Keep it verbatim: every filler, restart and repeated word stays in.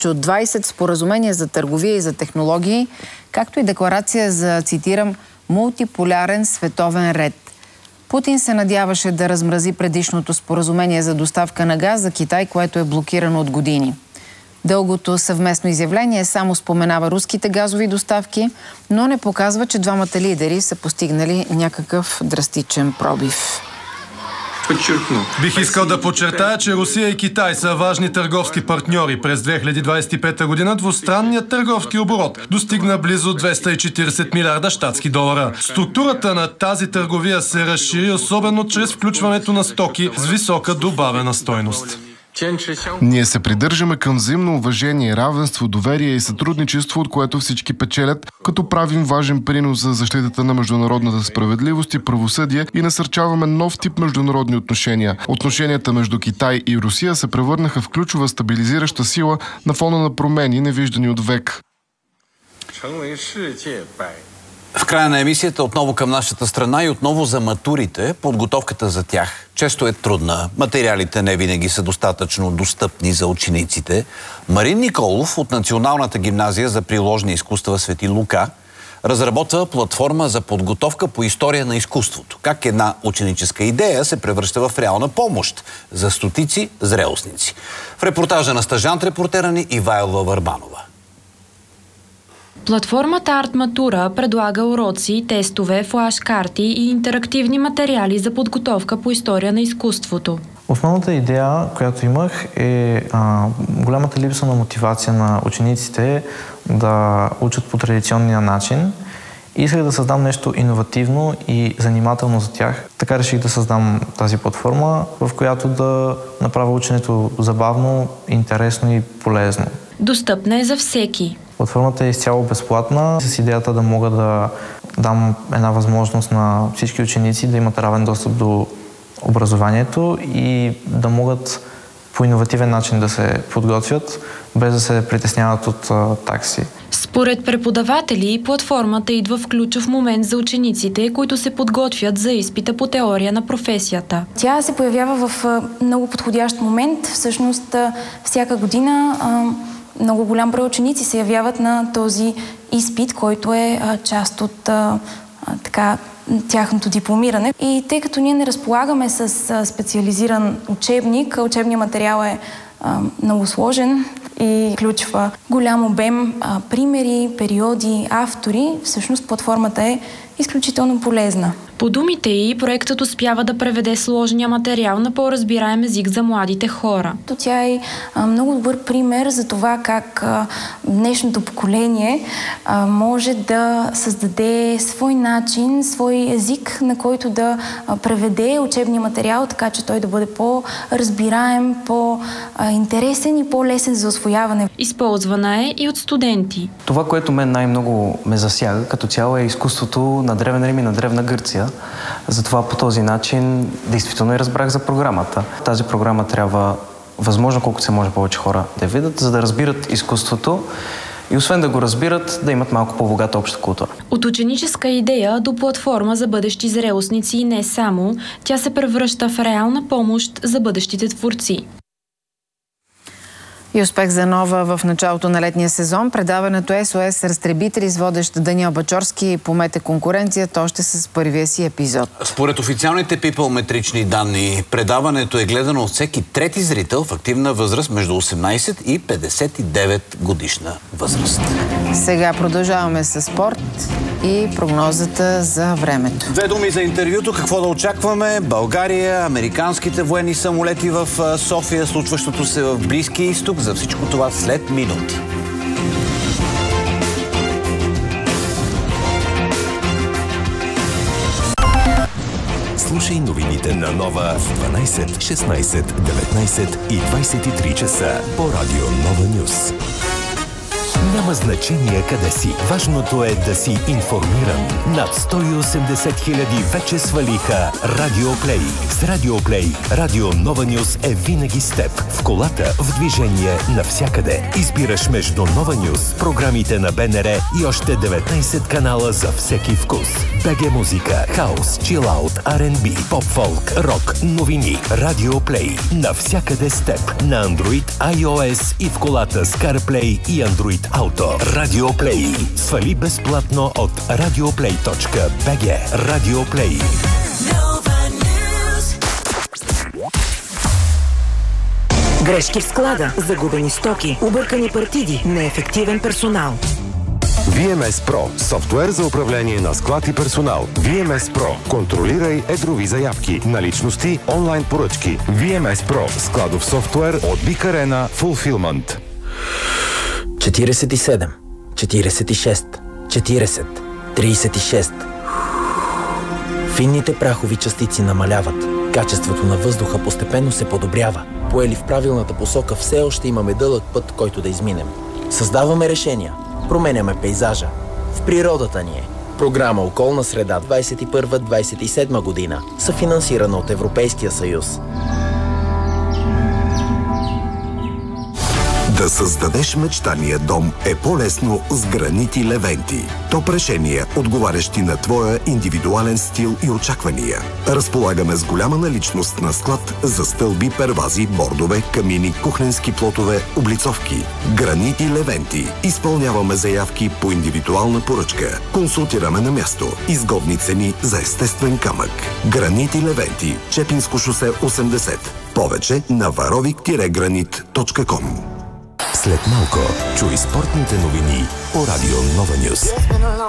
от двайсет споразумения за търговия и за технологии, както и декларация за, цитирам, мултиполярен световен ред. Путин се надяваше да размрази предишното споразумение за доставка на газ за Китай, което е блокирано от години. Дългото съвместно изявление само споменава руските газови доставки, но не показва, че двамата лидери са постигнали някакъв драстичен пробив. Бих искал да подчертая, че Русия и Китай са важни търговски партньори. През две хиляди двайсет и пета година двустранният търговски оборот достигна близо двеста и четирийсет милиарда щатски долара. Структурата на тази търговия се разшири, особено чрез включването на стоки с висока добавена стойност. Ние се придържаме към взаимно уважение, равенство, доверие и сътрудничество, от което всички печелят, като правим важен принос за защитата на международната справедливост и правосъдие и насърчаваме нов тип международни отношения. Отношенията между Китай и Русия се превърнаха в ключова стабилизираща сила на фона на промени, невиждани от век. В края на емисията отново към нашата страна и отново за матурите, подготовката за тях често е трудна. Материалите не винаги са достатъчно достъпни за учениците. Марин Николов от Националната гимназия за приложни изкуства Свети Лука разработва платформа за подготовка по история на изкуството. Как една ученическа идея се превръща в реална помощ за стотици зрелостници. В репортажа на стажант-репортера ни Ивайлова Върбанова. Платформата Артматура предлага уроци, тестове, флаш-карти и интерактивни материали за подготовка по история на изкуството. Основната идея, която имах, е а, голямата липса на мотивация на учениците да учат по традиционния начин. Исках да създам нещо иновативно и занимателно за тях. Така реших да създам тази платформа, в която да направя ученето забавно, интересно и полезно. Достъпна е за всеки. Платформата е изцяло безплатна, с идеята да мога да дам една възможност на всички ученици да имат равен достъп до образованието и да могат по иновативен начин да се подготвят, без да се притесняват от а, такси. Според преподаватели, платформата идва в ключов момент за учениците, които се подготвят за изпита по теория на професията. Тя се появява в а, много подходящ момент. Всъщност, а, всяка година а, много голям брой ученици се явяват на този изпит, който е а, част от а, а, така, тяхното дипломиране. И тъй като ние не разполагаме с а, специализиран учебник, учебният материал е а, много сложен и включва голям обем а, примери, периоди, автори, всъщност платформата е изключително полезна. По думите ѝ, проектът успява да преведе сложния материал на по-разбираем език за младите хора. Тя е а, много добър пример за това как а, днешното поколение а, може да създаде свой начин, свой език, на който да а, преведе учебния материал, така че той да бъде по-разбираем, по-интересен и по-лесен за усвояване. Използвана е и от студенти. Това, което мен най-много ме засяга като цяло, е изкуството на Древен Рим и на Древна Гърция. Затова по този начин действително и разбрах за програмата. Тази програма трябва възможно колкото се може повече хора да видят, за да разбират изкуството и освен да го разбират, да имат малко по-богата обща култура. От ученическа идея до платформа за бъдещи зрелостници и не само, тя се превръща в реална помощ за бъдещите творци. И успех за Нова в началото на летния сезон. Предаването Ес О Ес разтребители с водещ Даниел Бачорски помете конкуренцията още с първия си епизод. Според официалните пипълметрични данни, предаването е гледано от всеки трети зрител в активна възраст между осемнайсет и петдесет и девет годишна възраст. Сега продължаваме с спорт и прогнозата за времето. Две думи за интервюто. Какво да очакваме? България, американските военни самолети в София, случващото се в Близкия изток. За всичко това след минути. Слушай новините на Нова в дванайсет, шестнайсет, деветнайсет и двайсет и три часа по радио Нова Нюс. Няма значение къде си. Важното е да си информиран. Над сто и осемдесет хиляди вече свалиха Радио Плей. С Радио Плей, Радио Нова Нюс е винаги с теб. В колата, в движение, навсякъде. Избираш между Нова Нюс, програмите на БНР и още деветнайсет канала за всеки вкус. БГ музика, хаус, чилаут, Ар енд Би, поп-фолк, рок, новини. Радио Плей. Навсякъде с теб. На Android, iOS и в колата с CarPlay и Android Auto. Радио Плей. Свали безплатно от радиоплей точка би джи. Радио Плей. Грешки в склада, загубени стоки, объркани партиди, неефективен персонал. ви ем ес Pro – софтуер за управление на склад и персонал. ви ем ес Pro – контролирай едрови заявки, наличности, онлайн поръчки. ви ем ес Pro – складов софтуер от Big Arena Fulfillment. четирийсет и седем, четирийсет и шест, четирийсет, трийсет и шест. Финните прахови частици намаляват. Качеството на въздуха постепенно се подобрява. Поели в правилната посока, все още имаме дълъг път, който да изминем. Създаваме решения. Променяме пейзажа. В природата ни е. Програма Околна среда двайсет и първа до двайсет и седма година, съфинансирана от Европейския съюз. Да създадеш мечтания дом е по-лесно с гранити Левенти. Топ решения, отговарящи на твоя индивидуален стил и очаквания. Разполагаме с голяма наличност на склад за стълби, первази, бордове, камини, кухненски плотове, облицовки. Гранити Левенти. Изпълняваме заявки по индивидуална поръчка. Консултираме на място. Изгодни цени за естествен камък. Гранити Левенти. Чепинско шосе осемдесет. Повече на варовик гранит точка ком. След малко чуй спортните новини по Радио Нова Нюс.